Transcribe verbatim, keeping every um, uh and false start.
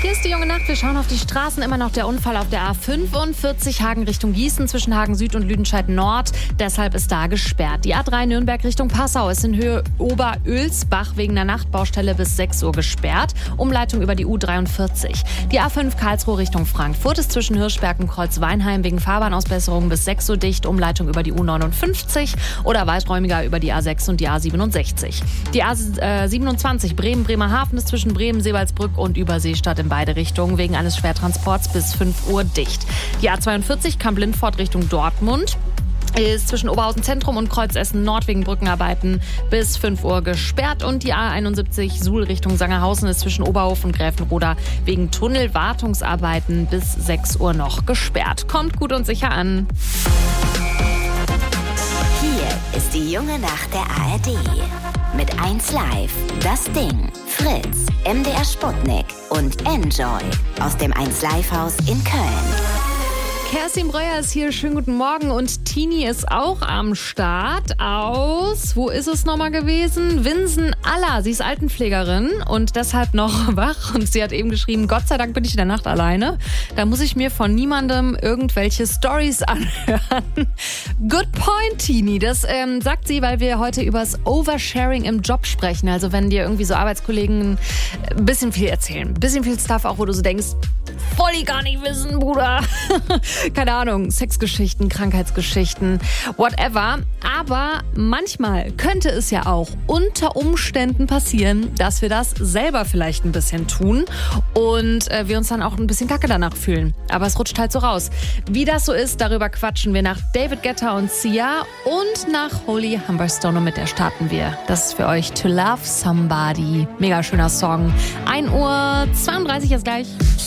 Hier ist die junge Nacht. Wir schauen auf die Straßen. Immer noch der Unfall auf der A fünfundvierzig Hagen Richtung Gießen zwischen Hagen Süd und Lüdenscheid Nord. Deshalb ist da gesperrt. Die A drei Nürnberg Richtung Passau ist in Höhe Oberölsbach wegen der Nachtbaustelle bis sechs Uhr gesperrt. Umleitung über die U dreiundvierzig. Die A fünf Karlsruhe Richtung Frankfurt ist zwischen Hirschberg und Kreuzweinheim wegen Fahrbahnausbesserung bis sechs Uhr dicht. Umleitung über die U neunundfünfzig oder weiträumiger über die A sechs und die A siebenundsechzig. Die A siebenundzwanzig Bremen-Bremerhaven ist zwischen Bremen, Seewaldsbrück und Überseestadt in beide Richtungen wegen eines Schwertransports bis fünf Uhr dicht. Die A zweiundvierzig Kamp-Lindfort Richtung Dortmund ist zwischen Oberhausen Zentrum und Kreuzessen Nord wegen Brückenarbeiten bis fünf Uhr gesperrt. Und die A einundsiebzig Suhl Richtung Sangerhausen ist zwischen Oberhof und Gräfenroda wegen Tunnelwartungsarbeiten bis sechs Uhr noch gesperrt. Kommt gut und sicher an. Hier ist die junge Nacht der A R D. Mit eins Live, Das Ding, Fritz, M D R Sputnik und Enjoy aus dem eins Live Haus in Köln. Kerstin Breuer ist hier, schönen guten Morgen, und Tini ist auch am Start aus, wo ist es nochmal gewesen? Winsen-Aller, sie ist Altenpflegerin und deshalb noch wach, und sie hat eben geschrieben, Gott sei Dank bin ich in der Nacht alleine, da muss ich mir von niemandem irgendwelche Storys anhören. Good point, Tini, das ähm, sagt sie, weil wir heute über das Oversharing im Job sprechen, also wenn dir irgendwie so Arbeitskollegen ein bisschen viel erzählen, ein bisschen viel Stuff auch, wo du so denkst, voll ich gar nicht wissen, Bruder. Keine Ahnung, Sexgeschichten, Krankheitsgeschichten, whatever. Aber manchmal könnte es ja auch unter Umständen passieren, dass wir das selber vielleicht ein bisschen tun und äh, wir uns dann auch ein bisschen kacke danach fühlen. Aber es rutscht halt so raus. Wie das so ist, darüber quatschen wir nach David Guetta und Sia und nach Holy Humberstone, und mit der starten wir. Das ist für euch To Love Somebody. Mega schöner Song. ein Uhr zweiunddreißig ist gleich.